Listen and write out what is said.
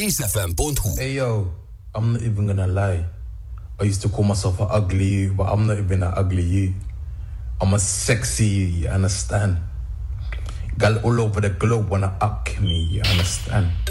BassFM.hu. Hey yo, I'm not even gonna lie. I used to call myself an ugly you, but I'm not even an ugly you. I'm a sexy you, you understand? Girl all over the globe wanna up me, you understand?